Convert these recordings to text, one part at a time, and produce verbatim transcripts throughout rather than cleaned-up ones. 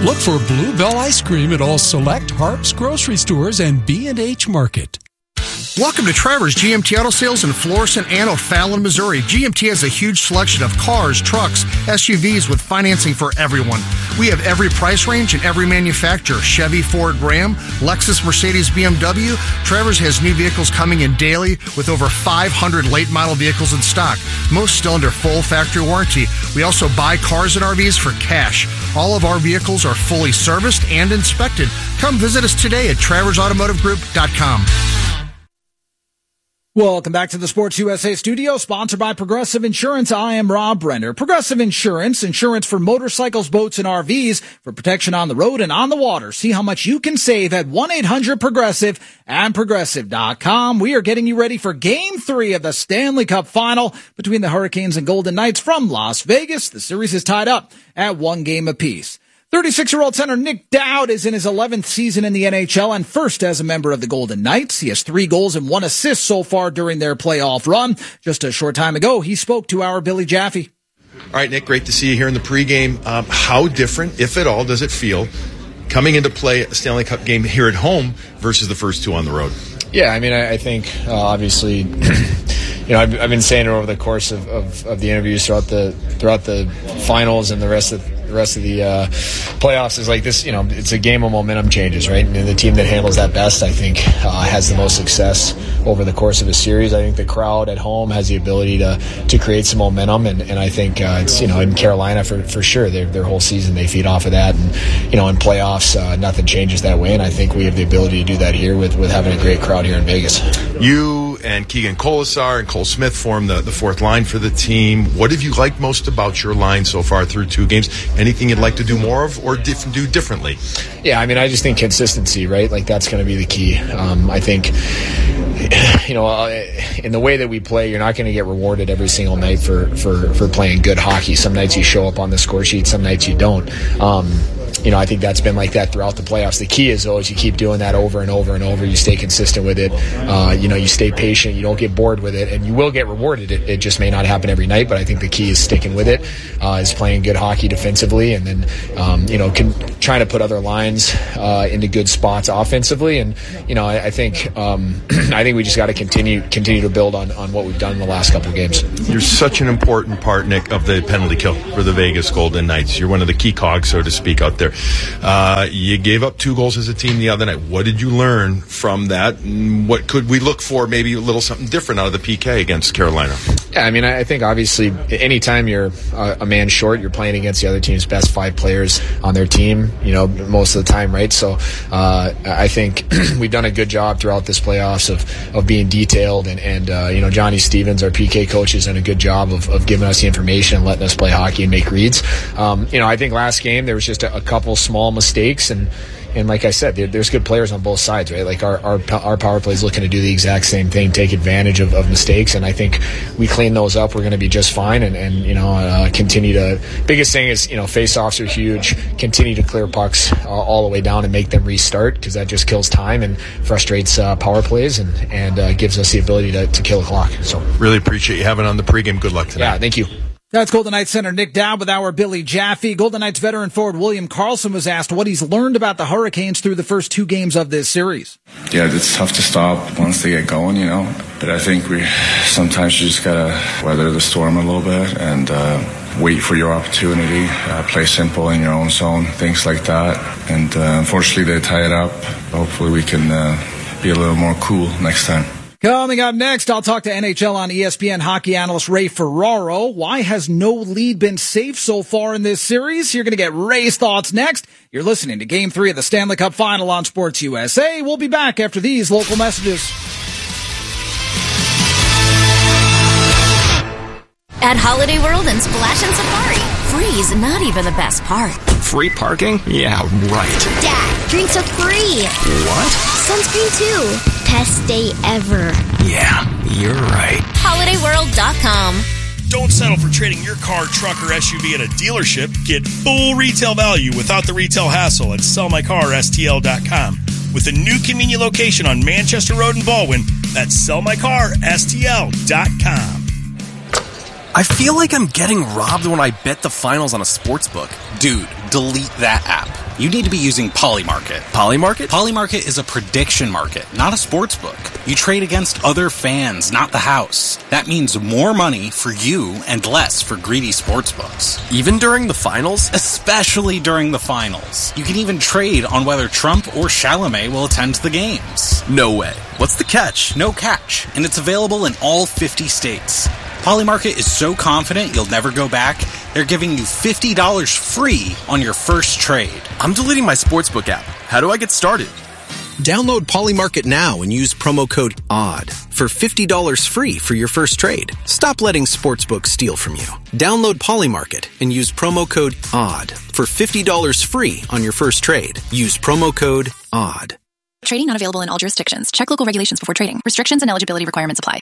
Look for Bluebell Ice Cream at all select Harps grocery stores and B and H Market. Welcome to Trevor's G M T Auto Sales in Florissant and O'Fallon, Missouri. G M T has a huge selection of cars, trucks, S U Vs with financing for everyone. We have every price range and every manufacturer. Chevy, Ford, Ram, Lexus, Mercedes, B M W. Trevor's has new vehicles coming in daily with over five hundred late model vehicles in stock. Most still under full factory warranty. We also buy cars and R Vs for cash. All of our vehicles are fully serviced and inspected. Come visit us today at travers automotive group dot com. Welcome back to the Sports U S A studio, sponsored by Progressive Insurance. I am Rob Brenner. Progressive Insurance, insurance for motorcycles, boats, and R Vs for protection on the road and on the water. See how much you can save at one eight hundred progressive and progressive dot com. We are getting you ready for Game three of the Stanley Cup Final between the Hurricanes and Golden Knights from Las Vegas. The series is tied up at one game apiece. thirty-six-year-old center Nick Dowd is in his eleventh season in the N H L and first as a member of the Golden Knights. He has three goals and one assist so far during their playoff run. Just a short time ago, he spoke to our Billy Jaffe. All right, Nick, great to see you here in the pregame. Um, how different, if at all, does it feel coming into play a Stanley Cup game here at home versus the first two on the road? Yeah, I mean, I, I think uh, obviously, you know, I've, I've been saying it over the course of, of, of the interviews throughout the throughout the finals and the rest of the rest of the uh, playoffs is like this. You know, it's a game of momentum changes, right? And the team that handles that best, I think, uh, has the most success over the course of a series. I think the crowd at home has the ability to to create some momentum, and, and I think uh, it's, you know, in Carolina for for sure, their their whole season they feed off of that, and you know, in playoffs uh, nothing changes that way, and I think we have the ability to do that here with with having a great crowd here in Vegas. You and Keegan Colasar and Cole Smith form the, the fourth line for the team. What have you liked most about your line so far through two games? Anything you'd like to do more of or diff- do differently? Yeah, I mean, I just think consistency, right? Like, that's going to be the key. Um, I think, you know, uh, in the way that we play, you're not going to get rewarded every single night for, for, for playing good hockey. Some nights you show up on the score sheet, some nights you don't. Um, You know, I think that's been like that throughout the playoffs. The key is, though, is you keep doing that over and over and over. You stay consistent with it. Uh, you know, you stay patient. You don't get bored with it. And you will get rewarded. It, it just may not happen every night, but I think the key is sticking with it, uh, is playing good hockey defensively, and then, um, you know, can, trying to put other lines uh, into good spots offensively. And, you know, I, I think um, I think we just got to continue continue to build on, on what we've done in the last couple of games. You're such an important part, Nick, of the penalty kill for the Vegas Golden Knights. You're one of the key cogs, so to speak, out there. Uh, you gave up two goals as a team the other night. What did you learn from that? What could we look for, maybe a little something different out of the P K against Carolina? Yeah, I mean, I think obviously anytime you're a, a man short, you're playing against the other team's best five players on their team, you know, most of the time, right? So uh, I think we've done a good job throughout this playoffs of, of being detailed, and, and uh, you know, Johnny Stevens, our P K coach, has done a good job of, of giving us the information and letting us play hockey and make reads. Um, you know, I think last game there was just a, a couple small mistakes, and and like I said, there, there's good players on both sides, right? Like our our, our power play is looking to do the exact same thing, take advantage of, of mistakes, and I think we clean those up, we're going to be just fine, and, and you know, uh, continue to, biggest thing is, you know, face-offs are huge, continue to clear pucks uh, all the way down and make them restart, because that just kills time and frustrates uh, power plays, and, and uh, gives us the ability to, to kill the clock. So really appreciate you having on the pregame. Good luck tonight. Yeah, thank you. That's Golden Knights center Nick Dowd with our Billy Jaffe. Golden Knights veteran forward William Karlsson was asked what he's learned about the Hurricanes through the first two games of this series. Yeah, it's tough to stop once they get going, you know. But I think we sometimes you just gotta weather the storm a little bit and uh, wait for your opportunity, uh, play simple in your own zone, things like that. And uh, unfortunately, they tie it up. Hopefully, we can uh, be a little more cool next time. Coming up next, I'll talk to N H L on E S P N hockey analyst Ray Ferraro. Why has no lead been safe so far in this series? You're going to get Ray's thoughts next. You're listening to Game three of the Stanley Cup Final on Sports U S A. We'll be back after these local messages. At Holiday World and Splash and Safari, free is not even the best part. Free parking? Yeah, right. Dad, drinks are free. What? Sunscreen too. Best day ever. Yeah, you're right. holiday world dot com. Don't settle for trading your car, truck, or S U V at a dealership. Get full retail value without the retail hassle at sell my car S T L dot com. With a new convenient location on Manchester Road in Baldwin, that's sell my car S T L dot com. I feel like I'm getting robbed when I bet the finals on a sportsbook. Dude, delete that app. You need to be using Polymarket. Polymarket? Polymarket is a prediction market, not a sports book. You trade against other fans, not the house. That means more money for you and less for greedy sports books. Even during the finals? Especially during the finals. You can even trade on whether Trump or Chalamet will attend the games. No way. What's the catch? No catch, and it's available in all fifty states. Polymarket is so confident you'll never go back, they're giving you fifty dollars free on your first trade. I'm deleting my sportsbook app. How do I get started? Download Polymarket now and use promo code O D D for fifty dollars free for your first trade. Stop letting sportsbooks steal from you. Download Polymarket and use promo code O D D for fifty dollars free on your first trade. Use promo code O D D. Trading not available in all jurisdictions. Check local regulations before trading. Restrictions and eligibility requirements apply.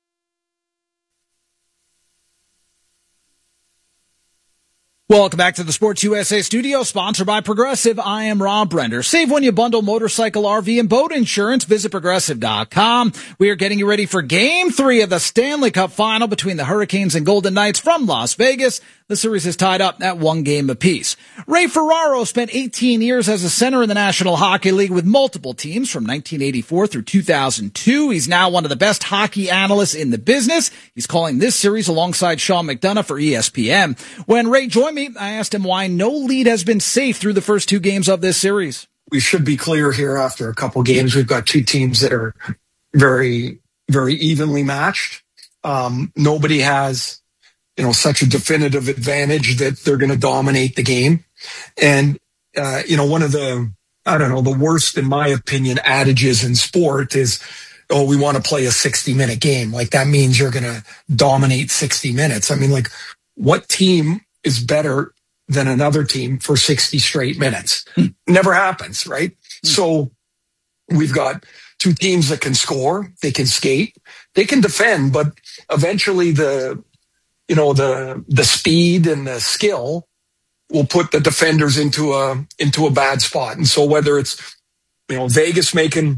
Welcome back to the Sports U S A studio, sponsored by Progressive. I am Rob Brender. Save when you bundle motorcycle, R V, and boat insurance. Visit Progressive dot com. We are getting you ready for Game three of the Stanley Cup Final between the Hurricanes and Golden Knights from Las Vegas. The series is tied up at one game apiece. Ray Ferraro spent eighteen years as a center in the National Hockey League with multiple teams from nineteen eighty-four through two thousand two. He's now one of the best hockey analysts in the business. He's calling this series alongside Sean McDonough for E S P N. When Ray joined me, I asked him why no lead has been safe through the first two games of this series. We should be clear here after a couple games. We've got two teams that are very, very evenly matched. Um, nobody has, you know, such a definitive advantage that they're going to dominate the game. And, uh, you know, one of the, I don't know, the worst, in my opinion, adages in sport is, oh, we want to play a sixty minute game. Like that means you're going to dominate sixty minutes. I mean, like what team is better than another team for sixty straight minutes? Mm. Never happens, right? Mm. So we've got two teams that can score, they can skate, they can defend, but eventually the, you know, the, the speed and the skill will put the defenders into a, into a bad spot. And so whether it's, you know, Vegas making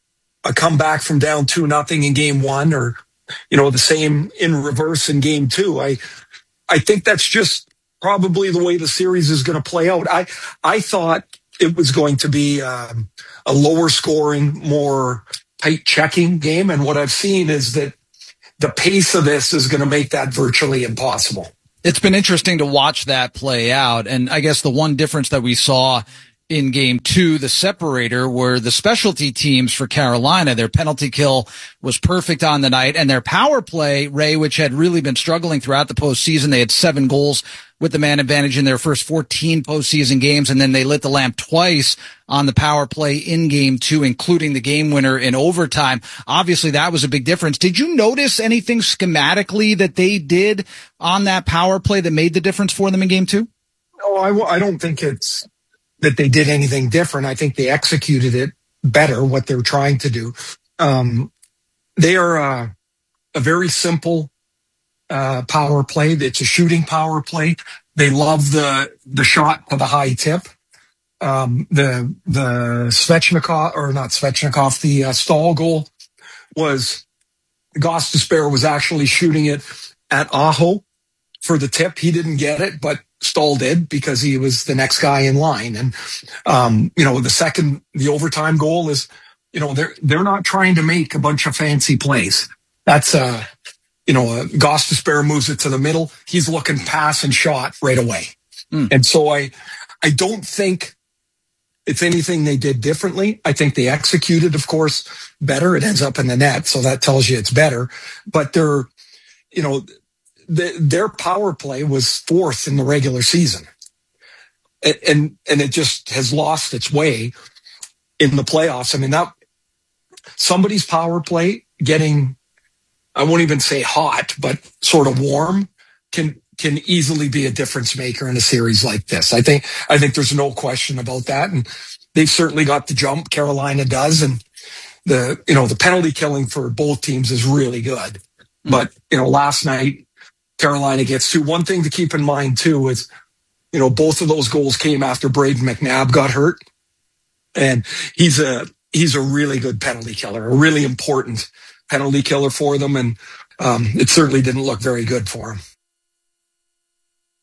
a comeback from down two nothing in game one, or, you know, the same in reverse in game two, I, I think that's just probably the way the series is going to play out. I, I thought it was going to be um, a lower scoring, more tight checking game. And what I've seen is that the pace of this is going to make that virtually impossible. It's been interesting to watch that play out. And I guess the one difference that we saw in game two, the separator, were the specialty teams for Carolina. Their penalty kill was perfect on the night, and their power play, Ray, which had really been struggling throughout the postseason. They had seven goals with the man advantage in their first fourteen postseason games, and then they lit the lamp twice on the power play in game two, including the game winner in overtime. Obviously, that was a big difference. Did you notice anything schematically that they did on that power play that made the difference for them in game two? No, I, I don't think it's that they did anything different. I think they executed it better, what they're trying to do. Um, they are uh, a very simple uh, power play. It's a shooting power play. They love the the shot to the high tip. Um, the the Svechnikov, or not Svechnikov, the uh, Stahl goal was, Gostisbehere was actually shooting it at Aho for the tip. He didn't get it, but Stahl did, because he was the next guy in line. And, um, you know, the second, the overtime goal is, you know, they're, they're not trying to make a bunch of fancy plays. That's, uh, you know, uh, Gostisbehere moves it to the middle. He's looking pass and shot right away. Mm. And so I, I don't think it's anything they did differently. I think they executed, of course, better. It ends up in the net, so that tells you it's better. But they're, you know, The, their power play was fourth in the regular season. And, and, and it just has lost its way in the playoffs. I mean, that somebody's power play getting, I won't even say hot, but sort of warm can, can easily be a difference maker in a series like this. I think, I think there's no question about that. And they've certainly got the jump. Carolina does. And the, you know, the penalty killing for both teams is really good. Mm-hmm. But, you know, last night, Carolina gets two. One thing to keep in mind, too, is, you know, both of those goals came after Braden McNabb got hurt. And he's a he's a really good penalty killer, a really important penalty killer for them. And um, it certainly didn't look very good for him.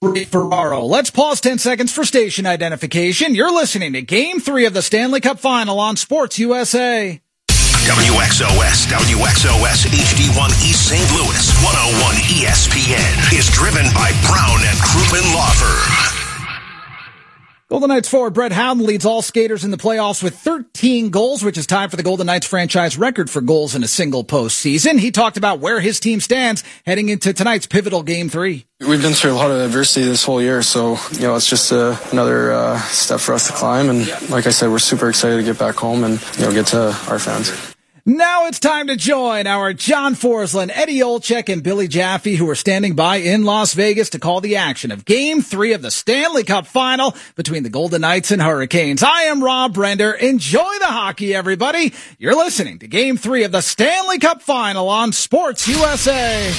Ferraro. Let's pause ten seconds for station identification. You're listening to Game three of the Stanley Cup Final on Sports U S A. W X O S, W X O S H D one East Saint Louis, one oh one E S P N is driven by Brown and Crouppen Law Firm. Golden Knights forward Brett Howden leads all skaters in the playoffs with thirteen goals, which is tied for the Golden Knights franchise record for goals in a single postseason. He talked about where his team stands heading into tonight's pivotal Game three. We've been through a lot of adversity this whole year, so you know it's just uh, another uh, step for us to climb. And like I said, we're super excited to get back home and you know get to our fans. Now it's time to join our John Forsland, Eddie Olczyk, and Billy Jaffe, who are standing by in Las Vegas to call the action of Game three of the Stanley Cup Final between the Golden Knights and Hurricanes. I am Rob Brender. Enjoy the hockey, everybody. You're listening to Game three of the Stanley Cup Final on Sports U S A.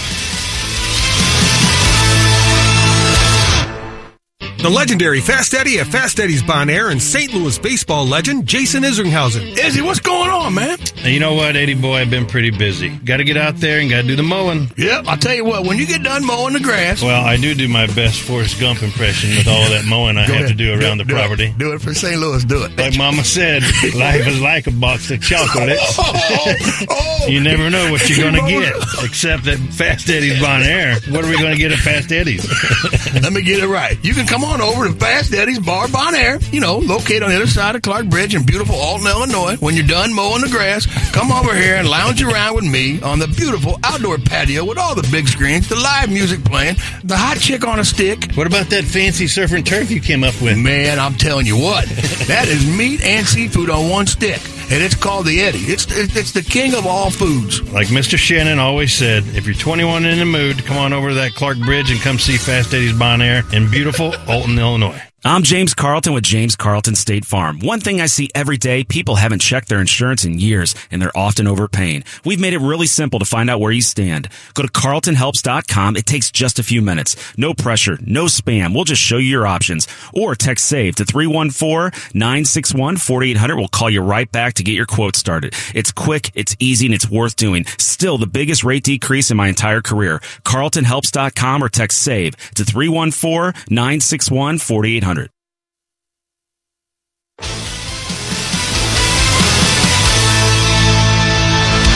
The legendary Fast Eddie at Fast Eddie's Bon Air and Saint Louis baseball legend Jason Isringhausen. Izzy, what's going on, man? You know what, Eddie boy, I've been pretty busy. Got to get out there and got to do the mowing. Yep, I'll tell you what, when you get done mowing the grass... Well, I do do my best Forrest Gump impression with all that mowing I have ahead. to do around do, the do property. It. Do it for Saint Louis, do it. Like Mama said, life is like a box of chocolates. oh, oh. You never know what you're going to get, except at Fast Eddie's Bon Air. What are we going to get at Fast Eddie's? Let me get it right. You can come on over to Fast Eddie's Bar Bon Air, you know, located on the other side of Clark Bridge in beautiful Alton, Illinois. When you're done mowing the grass, come over here and lounge around with me on the beautiful outdoor patio with all the big screens, the live music playing, the hot chick on a stick. What about that fancy surf and turf you came up with? Man, I'm telling you what, that is meat and seafood on one stick. And it's called the Eddie. It's it's the king of all foods. Like Mister Shannon always said, if you're twenty-one in the mood, come on over to that Clark Bridge and come see Fast Eddie's Bon Air in beautiful Alton, Illinois. I'm James Carlton with James Carlton State Farm. One thing I see every day, people haven't checked their insurance in years, and they're often overpaying. We've made it really simple to find out where you stand. Go to carlton helps dot com. It takes just a few minutes. No pressure, no spam. We'll just show you your options. Or text SAVE to three one four, nine six one, four eight zero zero. We'll call you right back to get your quote started. It's quick, it's easy, and it's worth doing. Still the biggest rate decrease in my entire career. carlton helps dot com or text SAVE to three one four, nine six one, four eight zero zero.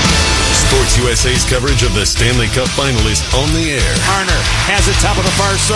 Sports U S A's coverage of the Stanley Cup Final is on the air. Marner has it top of the far side.